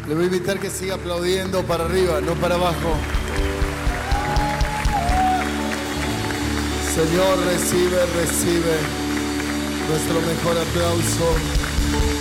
Le voy a invitar que siga aplaudiendo para arriba, no para abajo. Señor, recibe nuestro mejor aplauso.